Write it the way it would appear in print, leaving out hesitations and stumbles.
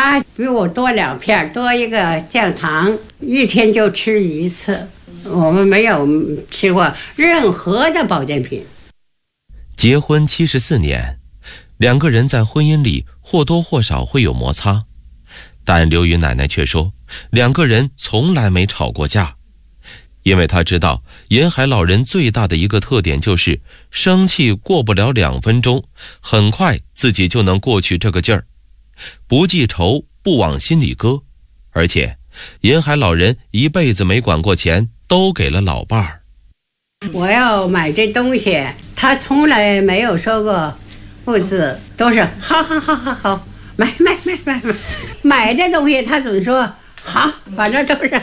他比我多2片，多一个降糖，一天就吃1次。我们没有吃过任何的保健品。 结婚74年，2个人在婚姻里或多或少会有摩擦，但刘云奶奶却说，2个人从来没吵过架，因为她知道沿海老人最大的一个特点就是生气过不了2分钟，很快自己就能过去这个劲儿，不记仇，不往心里搁，而且沿海老人一辈子没管过钱，都给了老伴儿。 我要买这东西，他从来没有说过不字，都是好好好好好，买这东西他总说好，反正都是